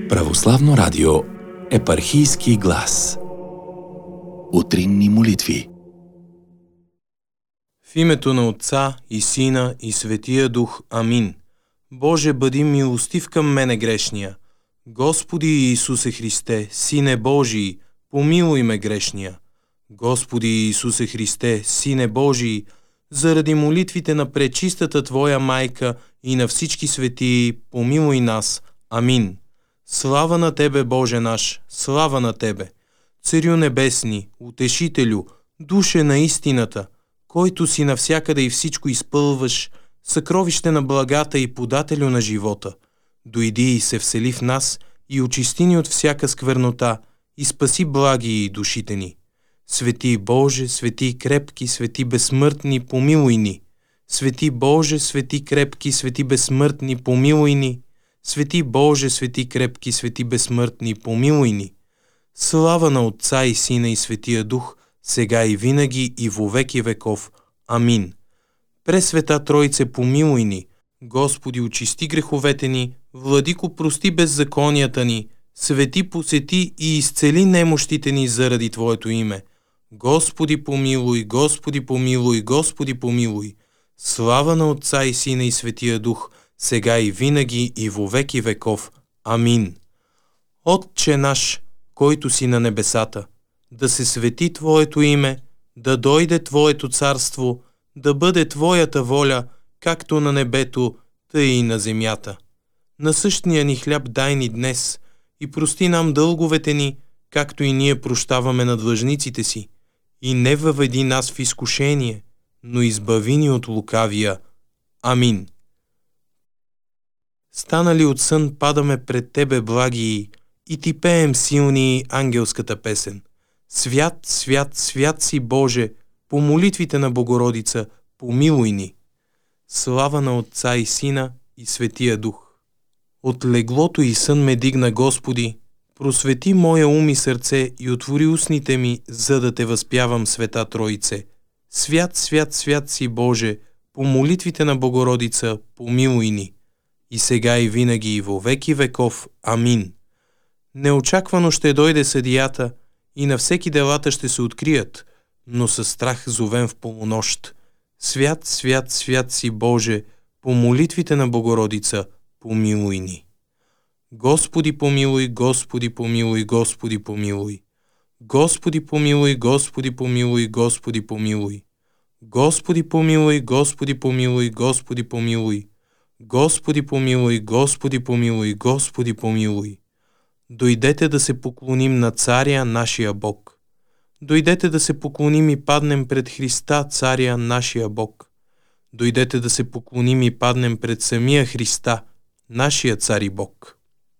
Православно радио Епархийски глас. Утринни молитви. В името на Отца и Сина и Светия Дух. Амин. Боже, бъди милостив към мене грешния. Господи Иисусе Христе, Сине Божий, помилуй ме грешния. Господи Иисусе Христе, Сине Божий, заради молитвите на пречистата Твоя майка и на всички светии, помилуй нас. Амин. Слава на Тебе, Боже наш, слава на Тебе, Царю небесни, Утешителю, Душе на истината, който си навсякъде и всичко изпълваш, съкровище на благата и подателю на живота. Дойди и се всели в нас и очисти ни от всяка сквернота и спаси благи и душите ни. Свети Боже, свети крепки, свети безсмъртни, помилуй ни. Свети Боже, свети крепки, свети безсмъртни, помилуй ни. Свети Боже, свети крепки, свети безсмъртни, помилуй ни. Слава на Отца и Сина и Светия Дух, сега и винаги и во веки веков. Амин. Пресвета Тройце, помилуй ни. Господи, очисти греховете ни, Владико, прости беззаконията ни, Свети, посети и изцели немощите ни заради Твоето име. Господи, помилуй, Господи, помилуй, Господи, помилуй. Слава на Отца и Сина и Светия Дух, сега и винаги и во веки веков. Амин. Отче наш, който си на небесата, да се свети Твоето име, да дойде Твоето царство, да бъде Твоята воля, както на небето, тъй и на земята. Насъщния ни хляб дай ни днес и прости нам дълговете ни, както и ние прощаваме на длъжниците си. И не въведи нас в изкушение, но избави ни от лукавия. Амин. Станали от сън, падаме пред Тебе, благии, и Ти пеем силни ангелската песен. Свят, свят, свят си, Боже, по молитвите на Богородица, помилуй ни. Слава на Отца и Сина и Светия Дух. От леглото и сън ме дигна, Господи, просвети моя ум и сърце и отвори устните ми, за да Те възпявам, Света Троице. Свят, свят, свят си, Боже, по молитвите на Богородица, помилуй ни. И сега и винаги и во веки веков. Амин. Неочаквано ще дойде съдията и на всеки делата ще се открият, но със страх зовем в полунощ. Свят, свят, свят си, Боже, по молитвите на Богородица, помилуй ни. Господи помилуй, Господи помилуй, Господи помилуй. Господи помилуй, Господи помилуй, Господи помилуй. Господи помилуй, Господи помилуй, Господи помилуй. Господи помилуй, Господи помилуй, Господи помилуй. Дойдете да се поклоним на Царя, нашия Бог. Дойдете да се поклоним и паднем пред Христа, Царя, нашия Бог. Дойдете да се поклоним и паднем пред самия Христа, нашия Цар и Бог.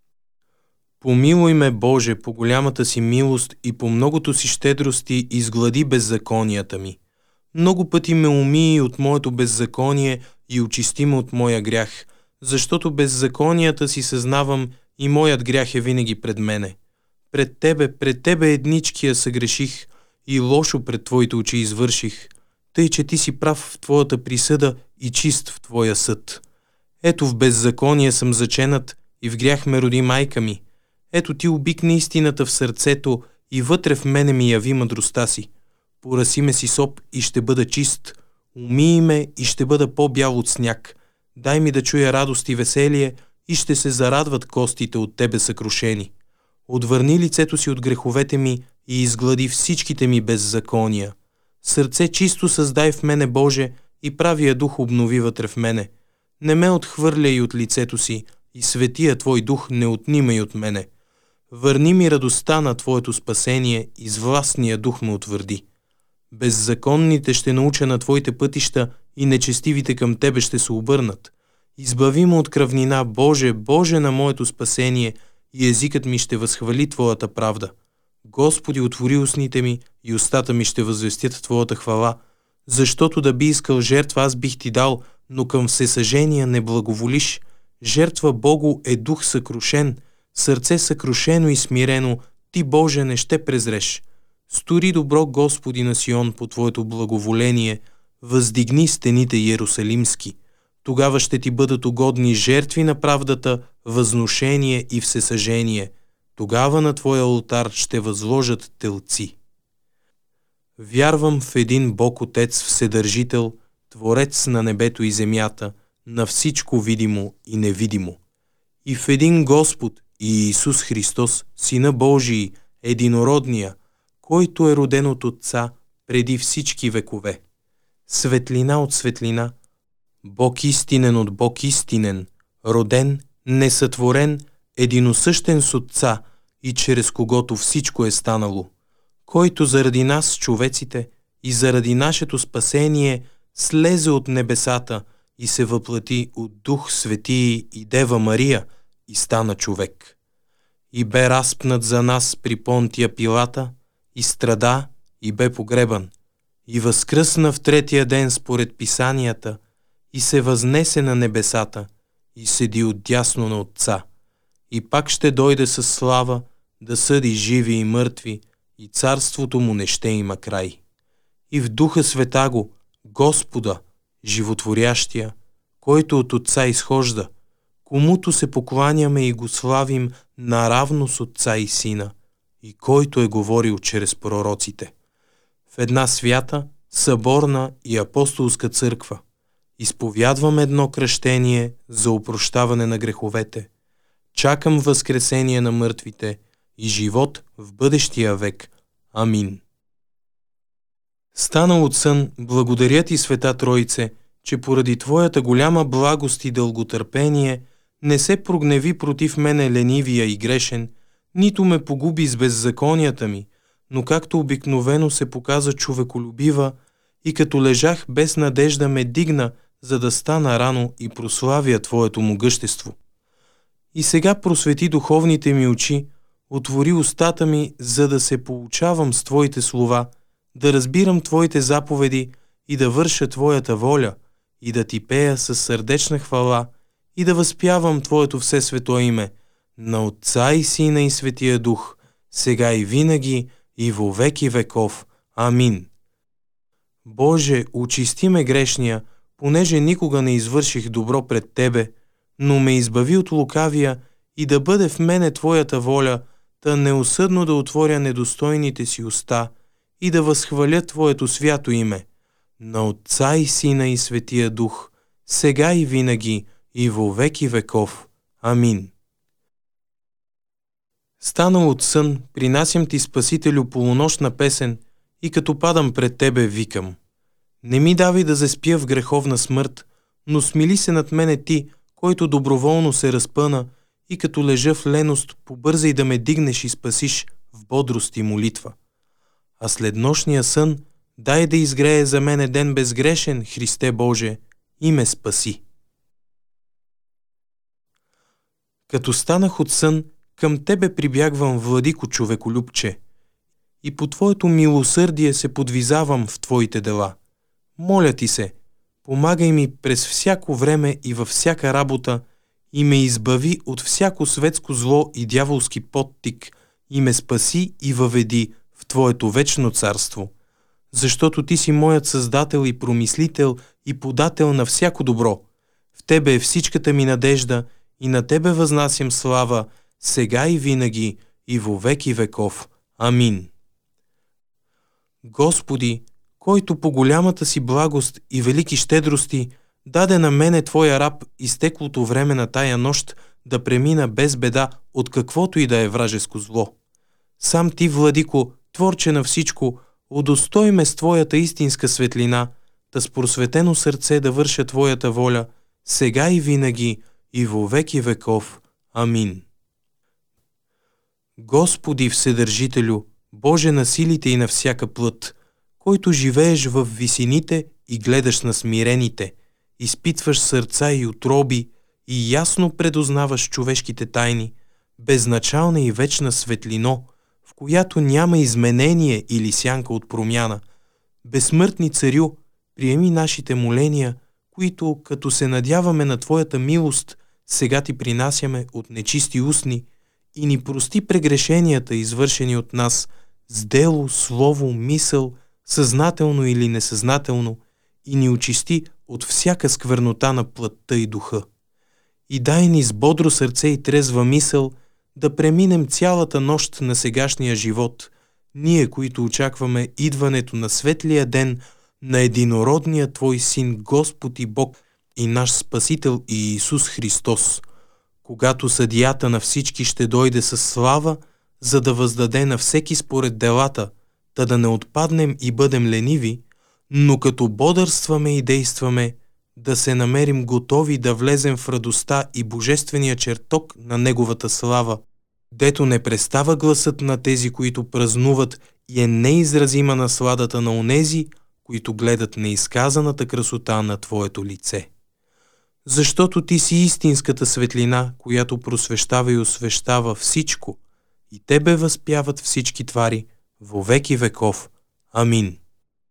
Помилуй ме, Боже, по голямата си милост и по многото си щедрости изглади беззаконията ми. Много пъти ме умий от моето беззаконие и очисти ме от моя грях, защото беззаконията си съзнавам и моят грях е винаги пред мене. Пред Тебе едничкия съгреших и лошо пред Твоите очи извърших, тъй че Ти си прав в Твоята присъда и чист в Твоя съд. Ето в беззаконие съм заченат и в грях ме роди майка ми. Ето Ти обикни истината в сърцето и вътре в мене ми яви мъдростта си. Пораси ме си соп и ще бъда чист, умий ме и ще бъда по-бял от сняг. Дай ми да чуя радост и веселие и ще се зарадват костите от Тебе съкрушени. Отвърни лицето си от греховете ми и изглади всичките ми беззакония. Сърце чисто създай в мене, Боже, и правия дух обнови вътре в мене. Не ме отхвърляй от лицето си и светия Твой дух не отнимай от мене. Върни ми радостта на Твоето спасение и с властния дух ме утвърди. Беззаконните ще науча на Твоите пътища и нечестивите към Тебе ще се обърнат. Избави ме от кръвнина, Боже, Боже на моето спасение, и езикът ми ще възхвали Твоята правда. Господи, отвори устните ми и устата ми ще възвестят Твоята хвала, защото да би искал жертва аз бих Ти дал, но към всесъжения не благоволиш. Жертва Богу е дух съкрушен, сърце съкрушено и смирено, Ти, Боже, не ще презреш. Стори добро, Господи, на Сион по Твоето благоволение, въздигни стените Иерусалимски. Тогава ще ти бъдат угодни жертви на правдата, възношение и всесъжение. Тогава на твоя олтар ще възложат телци. Вярвам в един Бог Отец Вседържител, Творец на небето и земята, на всичко видимо и невидимо. И в един Господ и Исус Христос, Сина Божий, единородния, който е роден от Отца преди всички векове. Светлина от светлина, Бог истинен от Бог истинен, роден, несътворен, единосъщен с Отца и чрез когото всичко е станало, който заради нас, човеците, и заради нашето спасение слезе от небесата и се въплати от Дух Светий и Дева Мария и стана човек. И бе разпнат за нас при Понтия Пилата, и страда, и бе погребан, и възкръсна в третия ден според писанията, и се възнесе на небесата, и седи отдясно на Отца, и пак ще дойде със слава да съди живи и мъртви, и царството му не ще има край. И в Духа Святаго, Господа, животворящия, който от Отца изхожда, комуто се покланяме и го славим наравно с Отца и Сина, и който е говорил чрез пророците. В една свята, съборна и апостолска църква изповядвам едно кръщение за опрощаване на греховете. Чакам възкресение на мъртвите и живот в бъдещия век. Амин. Станал от сън, благодаря ти, Света Тройце, че поради Твоята голяма благост и дълготърпение не се прогневи против мене ленивия и грешен, нито ме погуби с беззаконията ми, но както обикновено се показа човеколюбива и като лежах без надежда ме дигна, за да стана рано и прославя Твоето могъщество. И сега просвети духовните ми очи, отвори устата ми, за да се поучавам с Твоите слова, да разбирам Твоите заповеди и да върша Твоята воля, и да Ти пея със сърдечна хвала, и да възпявам Твоето всесвето име, на Отца и Сина и Светия Дух, сега и винаги, и во веки веков. Амин. Боже, очисти ме грешния, понеже никога не извърших добро пред Тебе, но ме избави от лукавия и да бъде в мене Твоята воля, та неусъдно да отворя недостойните си уста и да възхваля Твоето свято име, на Отца и Сина и Светия Дух, сега и винаги, и во веки веков. Амин. Станал от сън, принасям Ти, Спасителю, полунощна песен и като падам пред Тебе викам: не ми давай да заспя в греховна смърт, но смили се над мене Ти, който доброволно се разпъна, и като лежа в леност, побързай да ме дигнеш и спасиш в бодрост и молитва. А след нощния сън дай да изгрее за мене ден безгрешен, Христе Боже, и ме спаси. Като станах от сън, към Тебе прибягвам, владико човеколюбче, и по Твоето милосърдие се подвизавам в Твоите дела. Моля Ти се, помагай ми през всяко време и във всяка работа и ме избави от всяко светско зло и дяволски подтик и ме спаси и въведи в Твоето вечно царство, защото Ти си моят Създател и Промислител и подател на всяко добро. В Тебе е всичката ми надежда и на Тебе възнасям слава, сега и винаги, и во веки веков. Амин. Господи, който по голямата си благост и велики щедрости даде на мене Твоя раб изтеклото време на тая нощ да премина без беда от каквото и да е вражеско зло. Сам Ти, владико, творче на всичко, удостой ме с Твоята истинска светлина, та с просветено сърце да върша Твоята воля, сега и винаги, и во веки веков. Амин. Господи Вседържителю, Боже на силите и на всяка плът, който живееш в висините и гледаш на смирените, изпитваш сърца и утроби и ясно предознаваш човешките тайни, безначална и вечна светлино, в която няма изменение или сянка от промяна. Безсмъртни Царю, приеми нашите моления, които, като се надяваме на Твоята милост, сега Ти принасяме от нечисти устни, и ни прости прегрешенията, извършени от нас, с дело, слово, мисъл, съзнателно или несъзнателно, и ни очисти от всяка сквернота на плътта и духа. И дай ни с бодро сърце и трезва мисъл да преминем цялата нощ на сегашния живот, ние, които очакваме идването на светлия ден на единородния Твой Син, Господ и Бог и наш Спасител Иисус Христос, когато съдията на всички ще дойде със слава, за да въздаде на всеки според делата, та да не отпаднем и бъдем лениви, но като бодърстваме и действаме, да се намерим готови да влезем в радостта и божествения чертог на Неговата слава, дето не престава гласът на тези, които празнуват, и е неизразима насладата на онези, които гледат неизказаната красота на Твоето лице. Защото Ти си истинската светлина, която просвещава и освещава всичко, и Тебе възпяват всички твари во веки веков. Амин.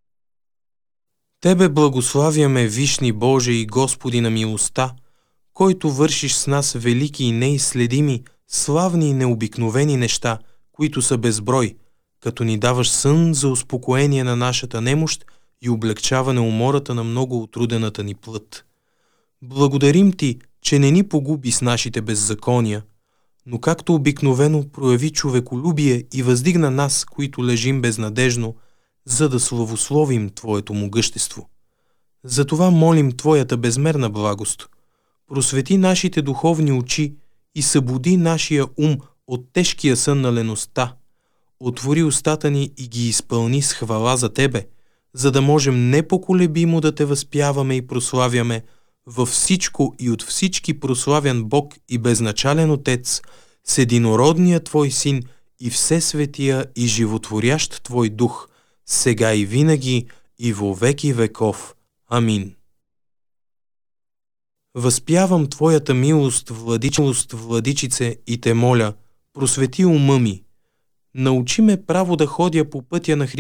Тебе благославяме, вишни Боже и Господи на милостта, който вършиш с нас велики и неизследими, славни и необикновени неща, които са безброй, като ни даваш сън за успокоение на нашата немощ и облегчаване умората на много отрудената ни плът. Благодарим Ти, че не ни погуби с нашите беззакония, но както обикновено прояви човеколюбие и въздигна нас, които лежим безнадежно, за да славословим Твоето могъщество. Затова молим Твоята безмерна благост. Просвети нашите духовни очи и събуди нашия ум от тежкия сън на леността. Отвори устата ни и ги изпълни с хвала за Тебе, за да можем непоколебимо да Те възпяваме и прославяме във всичко и от всички прославян Бог и безначален Отец, с единородния Твой Син и всесветия и животворящ Твой Дух, сега и винаги и во веки веков. Амин. Възпявам Твоята милост, владичице, и Те моля, просвети ума ми. Научи ме право да ходя по пътя на